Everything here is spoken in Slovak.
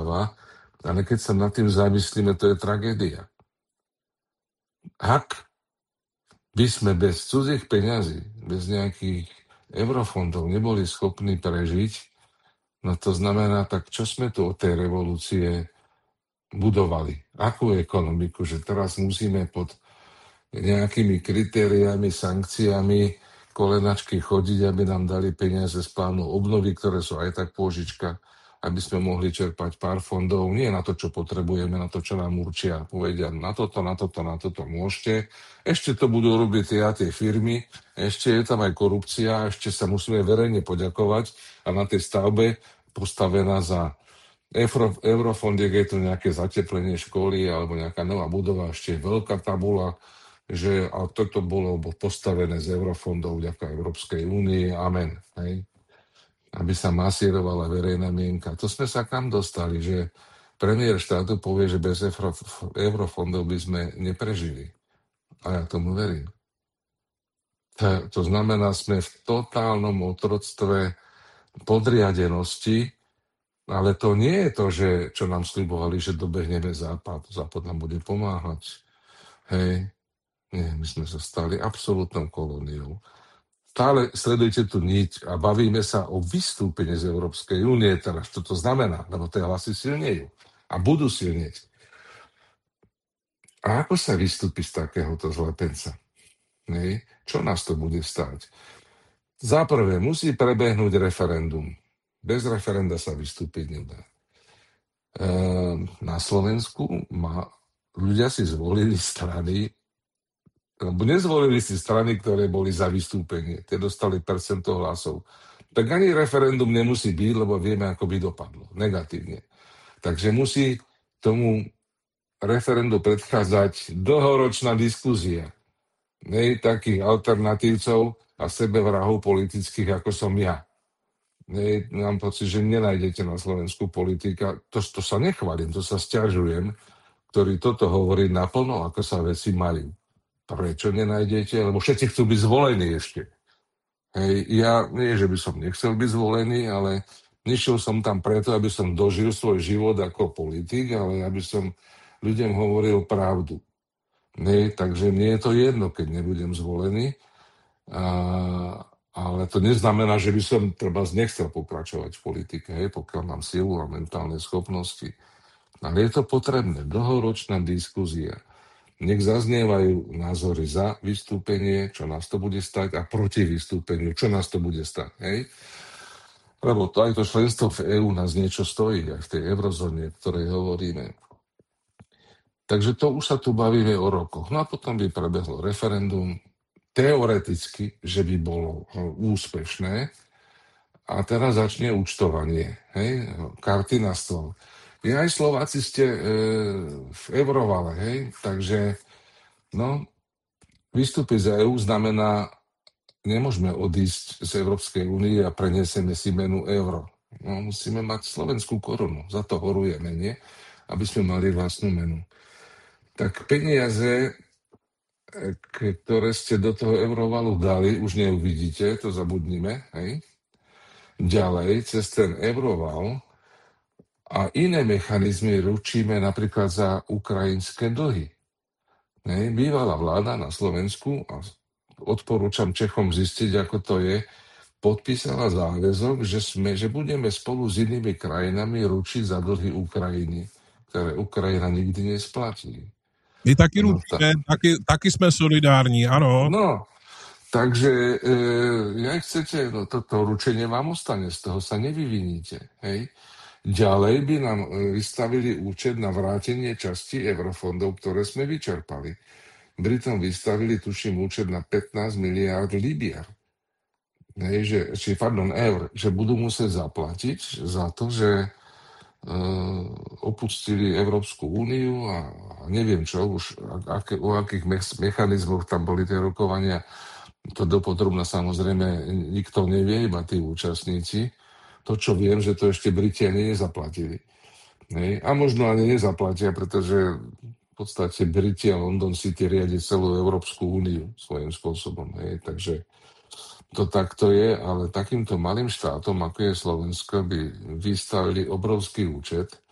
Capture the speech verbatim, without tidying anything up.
stáva, ale keď sa nad tým zamyslíme, to je tragédia. Ak by sme bez cudzích peňazí, bez nejakých eurofondov neboli schopní prežiť, no to znamená, tak čo sme tu od tej revolúcie budovali? Akú ekonomiku? Že teraz musíme pod nejakými kritériami, sankciami, kolenačky chodiť, aby nám dali peniaze z plánu obnovy, ktoré sú aj tak pôžička, aby sme mohli čerpať pár fondov, nie na to, čo potrebujeme, na to, čo nám určia. Povedia, na toto, na toto, na toto môžete. Ešte to budú robiť tie a tie firmy, ešte je tam aj korupcia, ešte sa musíme verejne poďakovať a na tej stavbe postavená za Euro, eurofondiek je to nejaké zateplenie školy alebo nejaká nová budova, ešte je veľká tabula, že a toto bolo postavené z eurofondov vďaka Európskej únii. Amen. Hej. Aby sa masírovala verejná mienka. To sme sa kam dostali, že premiér štátu povie, že bez euro, eurofondov by sme neprežili. A ja tomu verím. To, to znamená, sme v totálnom otroctve podriadenosti, ale to nie je to, že, čo nám sľubovali, že dobehneme Západ. Západ nám bude pomáhať. Hej. Nie, my sme sa stali absolútnou kolóniou. Stále sledujte tú niť a bavíme sa o vystúpení z Európskej únie teraz. Čo to znamená? Lebo tie hlasy silnejú a budú silnieť. A ako sa vystúpi z takéhoto zlepenca? Hej. Čo nás to bude stáť? Za prvé, musí prebehnúť referendum. Bez referenda sa vystúpiť nedá. E, na Slovensku má, ľudia si zvolili strany, lebo nezvolili si strany, ktoré boli za vystúpenie. Tie dostali percento hlasov. Tak ani referendum nemusí byť, lebo vieme, ako by dopadlo. Negatívne. Takže musí tomu referendu predchádzať dlhoročná diskusia. Nej takých alternatívcov a sebevrahov politických, ako som ja. Nej, mám pocit, že nenájdete na Slovensku politika. To, to sa nechválim, to sa sťažujem, ktorý toto hovorí naplno, ako sa veci majú. Prečo nenájdete? Lebo všetci chcú byť zvolení ešte. Hej, ja nie, že by som nechcel byť zvolený, ale nešiel som tam preto, aby som dožil svoj život ako politik, ale aby som ľuďom hovoril pravdu. Hej, takže mne je to jedno, keď nebudem zvolený, a, ale to neznamená, že by som treba nechcel pokračovať v politike, hej, pokiaľ mám silu a mentálne schopnosti. Ale je to potrebné, dlhoročná diskusia. Nech zaznievajú názory za vystúpenie, čo nás to bude stať, a proti vystúpeniu, čo nás to bude stať. Hej? Lebo to aj to členstvo v EÚ nás niečo stojí, aj v tej eurozóne, o ktorej hovoríme. Takže to už sa tu bavíme o rokoch. No a potom by prebehlo referendum, teoreticky, že by bolo úspešné, a teraz začne účtovanie. Hej? Karty na stôl. Vy aj Slováci ste e, v eurovale, hej? Takže no, vystúpiť z EÚ znamená, nemôžeme odísť z Európskej únie a preniesieme si menu euro. No, musíme mať slovenskú korunu, za to horujeme, nie? Aby sme mali vlastnú menu. Tak peniaze, ktoré ste do toho eurovalu dali, už neuvidíte, to zabudnime, hej? Ďalej, cez ten euroval a iné mechanizmy ručíme napríklad za ukrajinské dlhy. Ne? Bývalá vláda na Slovensku, a odporúčam Čechom zistiť, ako to je, podpísala záväzok, že, sme, že budeme spolu s inými krajinami ručiť za dlhy Ukrajiny, ktoré Ukrajina nikdy nesplatí. My taky no, ručíme, ta... taky, taky jsme solidární, ano. No, takže e, jak chcete, no toto ručenie vám ostane, z toho sa nevyviníte, hej? Ďalej by nám vystavili účet na vrátenie časti eurofondov, ktoré sme vyčerpali. Britom vystavili, tuším, účet na pätnásť miliárd libier. Hej, že, či, pardon, eur, že budú musieť zaplatiť za to, že e, opustili Európsku úniu a, a neviem čo, už aké, o akých mechanizmoch tam boli tie rokovania. To dopodrobne samozrejme nikto nevie, iba tí účastníci. To, čo viem, že to ešte Briti ani nezaplatili. Hej. A možno ani nezaplatia, pretože v podstate Briti a London City riadi celú Európsku úniu svojím spôsobom. Hej. Takže to takto je, ale takýmto malým štátom, ako je Slovensko, by vystavili obrovský účet